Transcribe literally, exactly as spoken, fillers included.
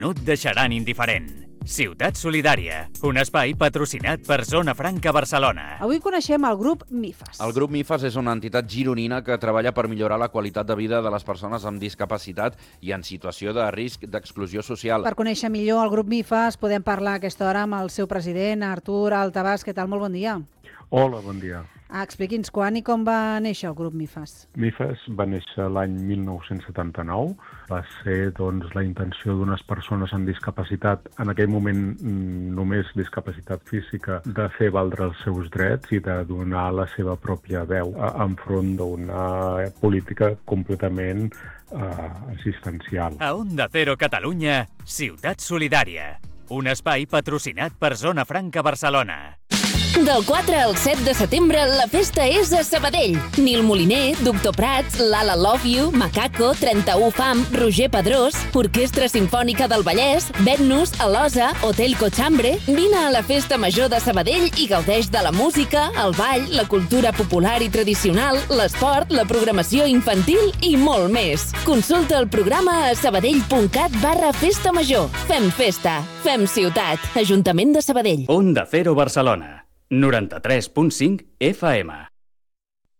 No et deixaran indiferent. Ciutat Solidària, un espai patrocinat per Zona Franca Barcelona. Avui coneixem el grup MIFAS. El grup MIFAS és una entitat gironina que treballa per millorar la qualitat de vida de les persones amb discapacitat i en situació de risc d'exclusió social. Per conèixer millor el grup MIFAS podem parlar a aquesta hora amb el seu president, Artur Altabàs. Què tal? Molt bon dia. Hola, bon dia. Ah, expliqui'ns quan i com va néixer el grup MIFAS. MIFAS va néixer l'any mil nou-cents setanta-nou. Va ser doncs, la intenció d'unes persones amb discapacitat, en aquell moment només discapacitat física, de fer valdre els seus drets i de donar la seva pròpia veu enfront d'una política completament eh, assistencial. A Onda Cero Catalunya, Ciutat Solidària, un espai patrocinat per Zona Franca Barcelona. Del quatre al set de setembre, la festa és a Sabadell. Nil Moliner, Doctor Prats, Lala Love You, Macaco, trenta-u Fam, Roger Pedrós, Orquestra Simfònica del Vallès, Vetnus, Alosa, Hotel Cochambre. Vine a la Festa Major de Sabadell i gaudeix de la música, el ball, la cultura popular i tradicional, l'esport, la programació infantil i molt més. Consulta el programa a sabadell.cat barra Festa Major. Fem festa, fem ciutat. Ajuntament de Sabadell. Onda Cero Barcelona, noranta-tres punt cinc F M.